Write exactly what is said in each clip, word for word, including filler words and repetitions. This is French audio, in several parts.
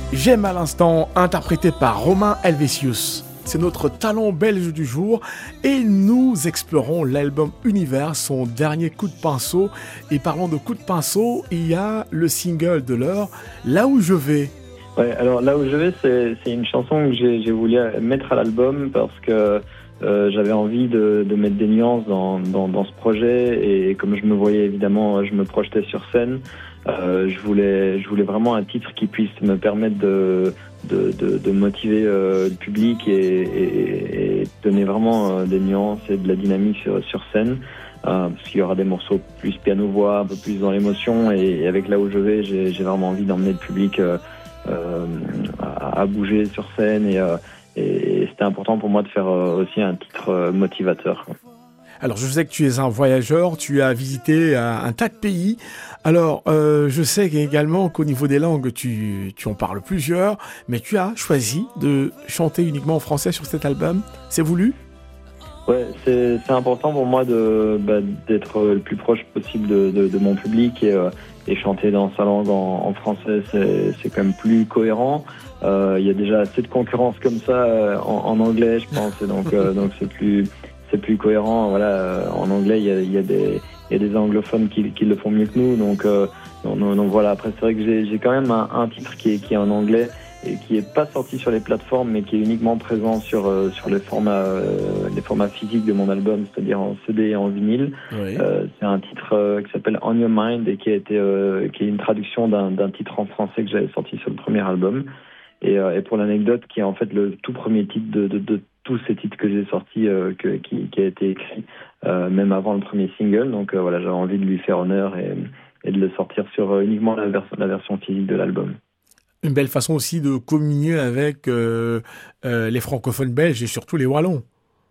J'aime à l'instant, interprété par Romain Helvétius. C'est notre talent belge du jour et nous explorons l'album Univers, son dernier coup de pinceau. Et parlant de coup de pinceau, il y a le single de l'heure, Là où je vais. Ouais, alors Là où je vais, c'est, c'est une chanson que j'ai, j'ai voulu mettre à l'album parce que euh, j'avais envie de, de mettre des nuances dans, dans, dans ce projet et comme je me voyais évidemment, je me projetais sur scène. Euh, je voulais, je voulais vraiment un titre qui puisse me permettre de, de, de, de motiver euh, le public et, et, et donner vraiment euh, des nuances et de la dynamique sur, sur scène. Euh, parce qu'il y aura des morceaux plus piano-voix, un peu plus dans l'émotion. Et, et avec Là où je vais, j'ai, j'ai vraiment envie d'emmener le public euh, euh, à, à bouger sur scène. Et, euh, et, et c'était important pour moi de faire euh, aussi un titre euh, motivateur, quoi. Alors, je sais que tu es un voyageur, tu as visité un, un tas de pays. Alors, euh, je sais également qu'au niveau des langues, tu, tu en parles plusieurs, mais tu as choisi de chanter uniquement en français sur cet album. C'est voulu ? Ouais, c'est, c'est important pour moi de, bah, d'être le plus proche possible de, de, de mon public et, euh, et chanter dans sa langue en, en français, c'est, c'est quand même plus cohérent. Il euh, y a déjà assez de concurrence comme ça euh, en, en anglais, je pense, et donc, euh, donc c'est plus... c'est plus cohérent. Voilà, euh, en anglais, il y a, il y a des, il y a des anglophones qui, qui le font mieux que nous. Donc, euh, donc, donc voilà. Après, c'est vrai que j'ai, j'ai quand même un, un titre qui est, qui est en anglais et qui est pas sorti sur les plateformes, mais qui est uniquement présent sur euh, sur les formats euh, les formats physiques de mon album, c'est-à-dire en C D et en vinyle. Oui. Euh, c'est un titre euh, qui s'appelle On Your Mind et qui a été euh, qui est une traduction d'un, d'un titre en français que j'avais sorti sur le premier album. Et, euh, et pour l'anecdote, qui est en fait le tout premier titre de, de, de tous ces titres que j'ai sortis, euh, que, qui, qui a été écrit euh, même avant le premier single. Donc euh, voilà, j'avais envie de lui faire honneur et, et de le sortir sur euh, uniquement la, vers- la version physique de l'album. Une belle façon aussi de communier avec euh, euh, les francophones belges et surtout les wallons.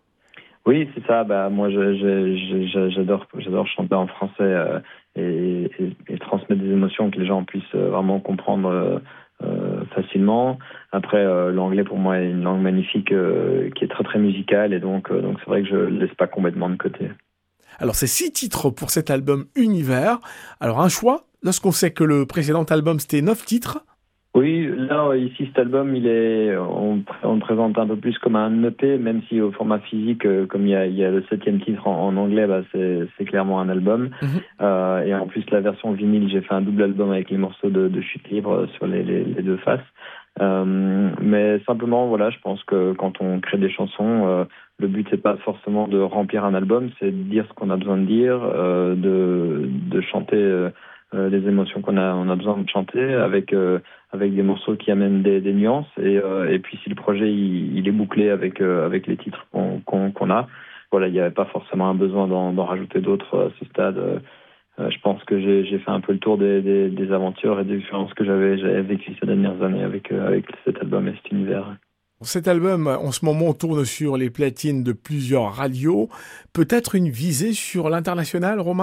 Oui, c'est ça. Bah moi, je, je, je, j'adore, j'adore chanter en français euh, et, et, et transmettre des émotions que les gens puissent euh, vraiment comprendre euh, euh, facilement. Après, euh, l'anglais pour moi est une langue magnifique euh, qui est très très musicale et donc euh, donc c'est vrai que je le laisse pas complètement de côté. Alors, c'est six titres pour cet album Univers. Alors, un choix, lorsqu'on sait que le précédent album, c'était neuf titres. Oui, là, ici, cet album, il est, on, on le présente un peu plus comme un E P, même si au format physique, euh, comme il y a, il y a le septième titre en, en anglais, bah, c'est, c'est clairement un album. Mhm. Euh, et en plus, la version vinyle, j'ai fait un double album avec les morceaux de, de chute libre sur les, les, les deux faces. Euh, mais simplement, voilà, je pense que quand on crée des chansons, euh, le but, c'est pas forcément de remplir un album, c'est de dire ce qu'on a besoin de dire, euh, de, de chanter euh, les émotions qu'on a, on a besoin de chanter avec... Euh, avec des morceaux qui amènent des, des nuances et, euh, et puis si le projet il, il est bouclé avec euh, avec les titres qu'on, qu'on, qu'on a, voilà, il n'y avait pas forcément un besoin d'en, d'en rajouter d'autres à ce stade. Euh, je pense que j'ai, j'ai fait un peu le tour des, des, des aventures et des expériences que j'avais j'avais vécues ces dernières années avec euh, avec cet album et cet univers. Cet album, en ce moment, tourne sur les platines de plusieurs radios. Peut-être une visée sur l'international, Romain ?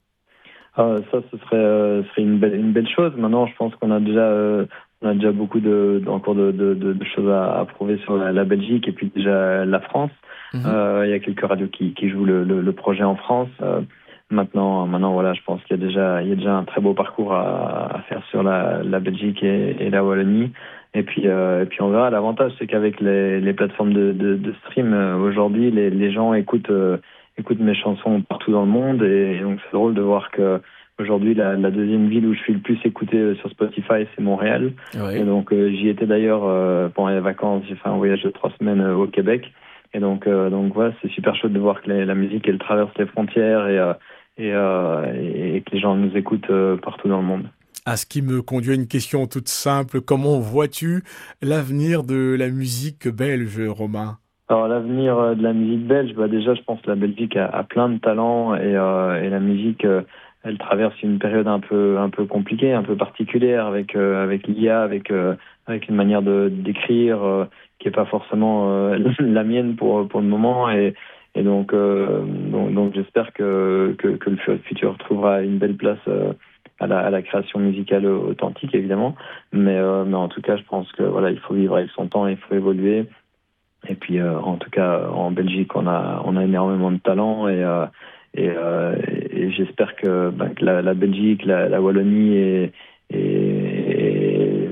Ah, ça, ce serait, euh, serait une belle, une belle chose. Maintenant, je pense qu'on a déjà, euh, on a déjà beaucoup de, encore de, de, de, de choses à, à prouver sur la, la Belgique et puis déjà la France. Mhm. Euh, il y a quelques radios qui, qui jouent le, le, le projet en France. Euh, maintenant, maintenant, voilà, je pense qu'il y a déjà, il y a déjà un très beau parcours à, à faire sur la, la Belgique et, et la Wallonie. Et puis, euh, et puis on verra. L'avantage, c'est qu'avec les, les plateformes de, de, de stream euh, aujourd'hui, les, les gens écoutent. Euh, écoute mes chansons partout dans le monde et, et donc c'est drôle de voir que aujourd'hui la, la deuxième ville où je suis le plus écouté sur Spotify c'est Montréal. Oui. Et donc euh, j'y étais d'ailleurs euh, pendant les vacances, j'ai fait un voyage de trois semaines euh, au Québec et donc euh, donc voilà, c'est super chouette de voir que les, la musique elle traverse les frontières et euh, et, euh, et que les gens nous écoutent euh, partout dans le monde. À ce qui me conduit à une question toute simple. Comment vois-tu l'avenir de la musique belge, Romain ? Alors l'avenir de la musique belge, bah déjà je pense que la Belgique a, a plein de talents et, euh, et la musique, euh, elle traverse une période un peu un peu compliquée, un peu particulière avec euh, avec l'I A, avec euh, avec une manière de d'écrire euh, qui est pas forcément euh, la mienne pour pour le moment et et donc euh, donc, donc j'espère que, que que le futur trouvera une belle place euh, à la à la création musicale authentique évidemment, mais euh, mais en tout cas je pense que voilà il faut vivre avec son temps, il faut évoluer. Et puis, euh, en tout cas, en Belgique, on a, on a énormément de talent et, euh, et, euh, et j'espère que, ben, que la, la Belgique, la, la Wallonie et, et, et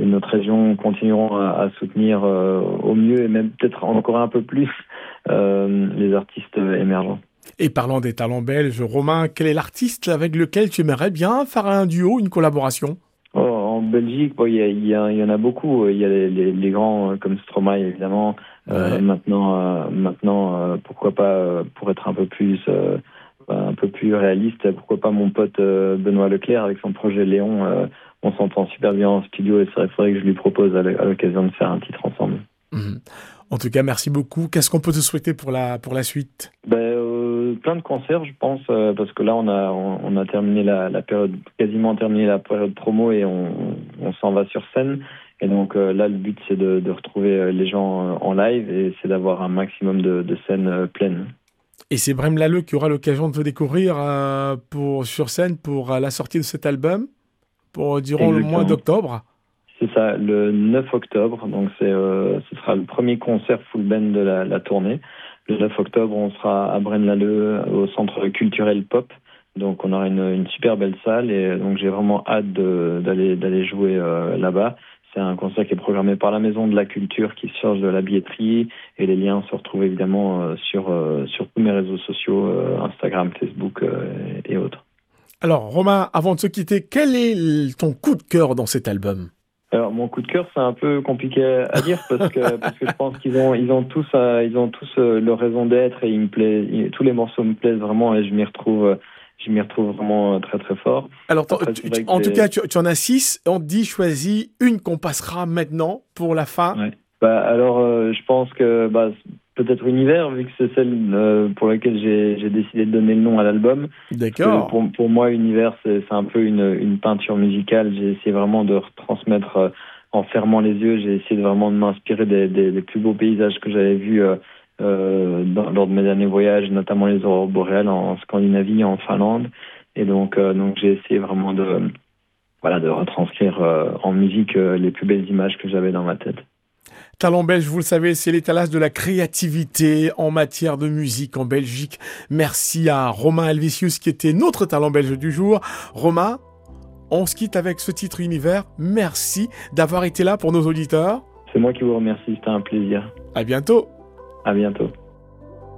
notre région continueront à, à soutenir euh, au mieux et même peut-être encore un peu plus euh, les artistes émergents. Et parlant des talents belges, Romain, quel est l'artiste avec lequel tu aimerais bien faire un duo, une collaboration? Oh, en Belgique, bon, il y, a, il y, a, il y en a beaucoup. Il y a les, les, les grands comme Stromae, évidemment. Ouais. Euh, maintenant, euh, maintenant euh, pourquoi pas, euh, pour être un peu plus... Euh, un peu plus réaliste, pourquoi pas mon pote euh, Benoît Leclerc avec son projet Léon. Euh, on s'entend super bien en studio et il faudrait que je lui propose à l'occasion de faire un titre ensemble. Mmh. En tout cas, merci beaucoup. Qu'est-ce qu'on peut te souhaiter pour la, pour la suite? ben, euh, Plein de concerts, je pense, euh, parce que là, on a, on, on a terminé la, la période, quasiment terminé la période promo et on, on s'en va sur scène. Et donc euh, là, le but, c'est de, de retrouver les gens en live et c'est d'avoir un maximum de, de scènes euh, pleines. Et c'est Brem Lalleux qui aura l'occasion de te découvrir euh, pour, sur scène pour euh, la sortie de cet album pour, durant Exactement. le mois d'octobre. C'est ça, le neuf octobre. Donc c'est, euh, ce sera le premier concert full band de la, la tournée. Le neuf octobre, on sera à Brem Lalleux au Centre culturel Pop. Donc on aura une, une super belle salle et donc j'ai vraiment hâte de, d'aller, d'aller jouer euh, là-bas. C'est un concert qui est programmé par la Maison de la Culture qui se charge de la billetterie et les liens se retrouvent évidemment euh, sur, euh, sur tous mes réseaux sociaux, euh, Instagram, Facebook euh, et autres. Alors Romain, avant de se quitter, quel est ton coup de cœur dans cet album? Alors mon coup de cœur, c'est un peu compliqué à dire parce que, parce que je pense qu'ils ont, ils ont tous, euh, ils ont tous euh, leur raison d'être et ils me plaisent, ils, tous les morceaux me plaisent vraiment et je m'y retrouve... Euh, Je m'y retrouve vraiment très très fort. Alors, Après, tu, tu, en tout cas, tu, tu en as six. On te dit choisis une qu'on passera maintenant pour la fin. Ouais. Bah, alors, euh, je pense que bah, peut-être Univers, vu que c'est celle euh, pour laquelle j'ai, j'ai décidé de donner le nom à l'album. D'accord. Pour, pour moi, Univers, c'est, c'est un peu une, une peinture musicale. J'ai essayé vraiment de retransmettre, euh, en fermant les yeux, j'ai essayé de vraiment de m'inspirer des, des, des plus beaux paysages que j'avais vus euh, Euh, dans, lors de mes derniers voyages, notamment les aurores boréales en Scandinavie, en Finlande. Et donc, euh, donc j'ai essayé vraiment de, voilà, de retranscrire euh, en musique euh, les plus belles images que j'avais dans ma tête. Talent belge, vous le savez, c'est l'étalage de la créativité en matière de musique en Belgique. Merci à Romain Helvetius qui était notre talent belge du jour. Romain, on se quitte avec ce titre Univers. Merci d'avoir été là pour nos auditeurs. C'est moi qui vous remercie, c'était un plaisir. À bientôt. À bientôt.